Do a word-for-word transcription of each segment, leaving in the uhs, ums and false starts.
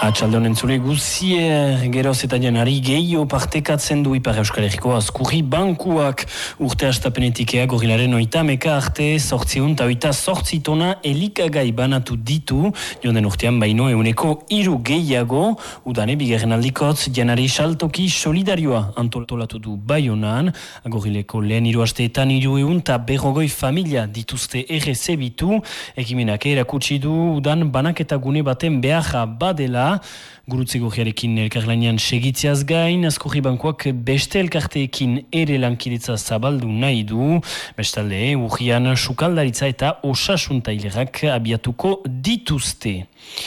Atxalde honen zure guzier, geroz eta janari gehiago partekatzen du Ipar Euskal Herriko azkurri bankuak urte astapenetik ea gorilaren oitameka arte sortziun eta oita sortzitona elikagai banatu ditu, jonden urtean baino euneko iru gehiago, udane bigarren aldikotz janari saltoki solidarioa antolatu du Baionan, gorileko lehen iru asteetan iru eun eta berrogoi familia dituzte errezebitu, ekimenak erakutsi du udan banaketa gune baten beharra badela, Gurutze Gorriarekin elkarlanean segitziaz gain, azkurri bankuak beste elkarteekin ere lankidetza zabaldu nahi du, bestalde urrian sukaldaritza eta osasuntailerak abiatuko dituzte.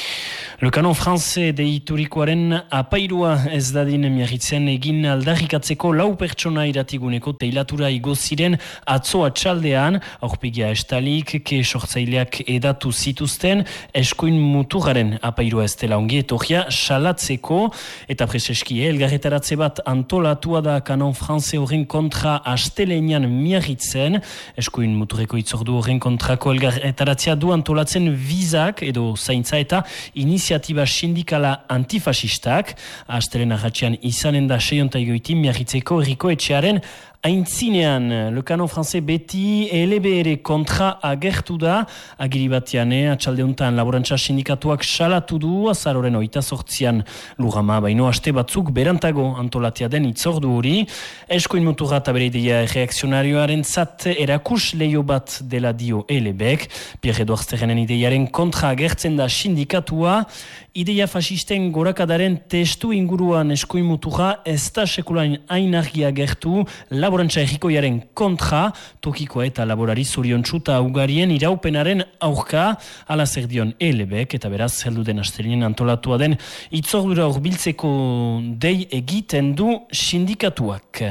Le Canon Français deiturikoaren apairua ez dadin miarritzen egin aldarrikatzeko lau pertsona iratiguneko teilatura igo ziren atzo atxaldean, aurpegia estalik, ke sortzaileak edatu zituzten, eskuin muturaren apairua ez dela ongi etorria salatzeko, eta preseski elgarretaratze bat antolatua da Canon Français horren kontra astelenean miarritzen, eskuin muturreko itzordu horren kontrako elgarretaratzea du antolatzen vizak edo zaintza eta iniziatzen Iniciatiba sindikala antifasistak, astelen ahatxean izanen da seiontaigoiti miarritzeko erriko etxearen aintzinean. Le Canon Français beti L B R kontra agertu da, agiri batean, eh, atxaldeuntan laborantza sindikatuak salatu du, azaroren oita sortzian lugama, baino aste batzuk berantago antolatia den itzordu hori, eskuin muturra eta bere ideia reakzionarioaren zat erakus leio bat dela dio L B ek, Pierre Edouard Sterrenen ideiaren kontra agertzen da sindikatua, ideia fasisten gorakadaren testu inguruan eskuin muturra ez da sekulain hain argi agertu, laborantza errikoiaren kontra, tokikoa eta laborari zoriontsuta ugarien iraupenaren aurka, ala zer dion L B ek, eta beraz heldu den astelinen antolatua den itzordura urbiltzeko dei egiten du sindikatuak.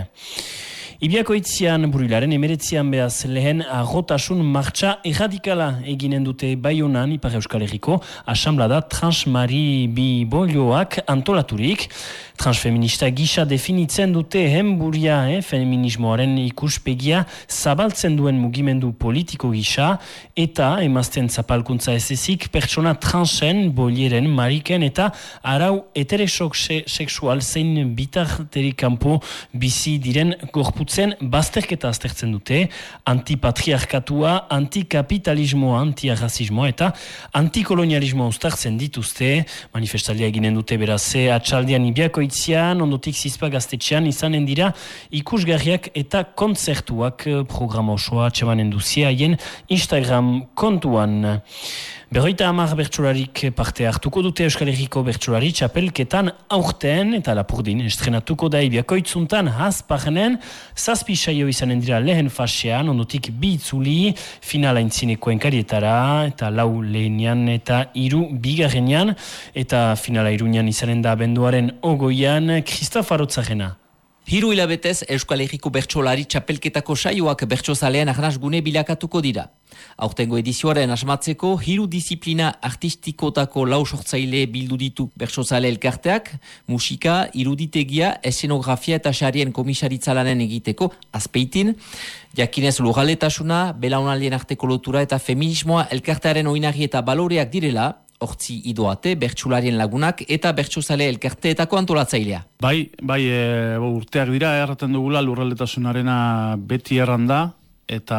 Ibiako itzian burilaren emeretzian behaz lehen arrotasun martxa erradikala eginen dute Baionan Ipar Euskal Herriko asamblada Transmari Bibolioak antolaturik. Transfeminista gisa definitzen dute henburia, eh, feminismoaren ikuspegia zabaltzen duen mugimendu politiko gisa eta emazten zapalkuntza ez ezik pertsona transen, bolieren, mariken eta arau heteresok sexual zein bitarterik kanpo bizi diren gorputzen bazterketa aztertzen dute, antipatriarkatua, antikapitalismoa, antiarrazismoa eta antikolonialismoa uztartzen dituzte, manifestalia eginen dute beraz atxaldian Ibiako itzian, ondotik zizpa gaztetxean izanen dira ikusgarriak eta kontzertuak programa osoa txemanen duzia haien Instagram kontuan. Berroita hamar bertsolarik parte hartuko dute Euskal Herriko bertsolari txapelketan aurten eta lapurdin estrenatuko da Ibiako itzuntan hasparnen, zazpi saio izanen dira lehen fasean, ondotik bi itzuli, finala intzineko enkarietara, eta lau lehenian eta iru bigarrenian, eta finala iruñan izanen da abenduaren ogoian, Kristof Arotzarena. Hiru hilabetez Euskal Herriko bertsolari txapelketako saioak bertsozalean arnaz gune bilakatuko dira. Aurtengo edizioaren asmatzeko, hiru disiplina artistikotako lau sortzaile bildu ditu bertsozale elkarteak, musika, iruditegia, eszenografia eta sarien komisaritzalanen egiteko, azpeitin, jakinez lurraldetasuna, belaunaldien arteko lotura eta feminismoa elkartearen oinarri eta baloreak direla, hortzi idoate, bertsularien lagunak eta bertsozale elkarteetako antolatzailea. Bai, bai e, urteak dira, erraten dugula lurraldetasunarena beti erranda, eta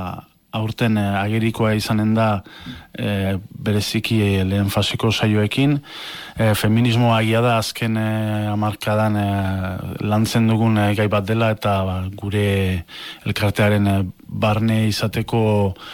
aurten e, agerikoa izanen da e, bereziki e, lehen fasiko saioekin. E, feminismoa agia da azken e, hamarkadan e, lantzen dugun e, gai bat dela, eta ba, gure elkartearen e, barne izateko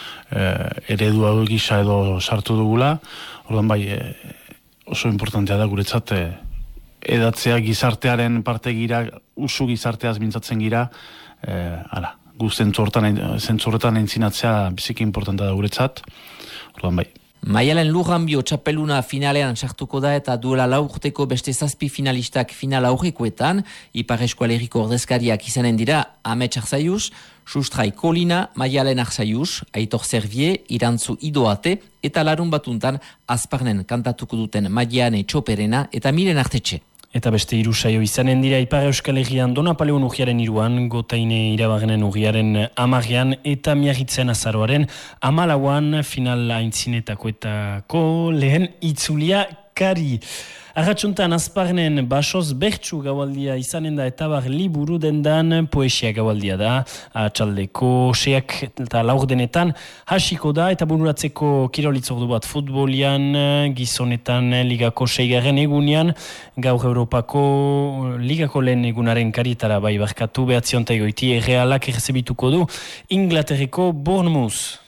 e, eredu hau gisa edo sartu dugula. Orduan bai, e, oso importantea da guretzat e, edatzea gizartearen parte gira, usu gizarteaz mintzatzen gira, e, ara, gu zentzorretan entzinatzea biziki importantea da guretzat. Orduan bai. Maialen Lurranbio txapeluna finalean sartuko da eta duela lau urteko beste zazpi finalistak final aurrekoetan, Ipar Euskal Herriko ordezkariak izanen dira Amets Arzaius, Sustrai Kolina, Maialen Arzaius, Aitor Servier, Irantzu Idoate eta larun batuntan Azparnen kantatuko duten Maiane Txoperena eta Miren Artetxe. Eta beste hiru saio izanen dira Ipar Euskal Herrian Donapaleon urriaren iruan, Gotaine irabagenen urriaren amarrean eta Miarritzen azaroaren amalauan final aintzinetakoetako lehen itzulia kari. Arratxuntan azparnen basoz bertsu gaualdia izanen da eta bar liburu dendan poesia gaualdia da. Atxaldeko seak eta laurdenetan hasiko da eta bururatzeko kirolitzordu bat futbolian, gizonetan ligako seigarren egunean, gaur Europako ligako lehen egunaren karitara bai barkatu behatzionta egoiti errealak errezebituko du Inglaterreko Bournemouth.